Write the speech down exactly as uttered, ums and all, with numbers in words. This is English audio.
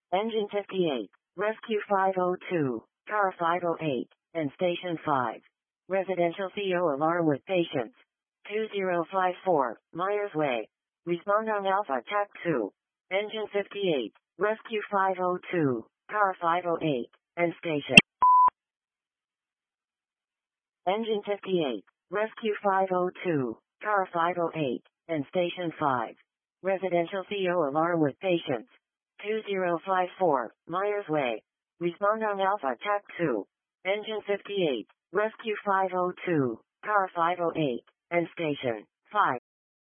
Engine fifty-eight, Rescue five oh two, Car five oh eight, and Station five. Residential C O alarm with patients. two zero five four, Myers Way. Respond on Alpha T A C two. Engine fifty-eight, Rescue five oh two, Car five oh eight, and Station. Engine fifty-eight, Rescue five oh two, Car five oh eight, and Station five. Residential C O alarm with patients. two zero five four, Myers Way. Respond on Alpha T A C two. Engine fifty-eight, Rescue five oh two, Car five oh eight, and Station five.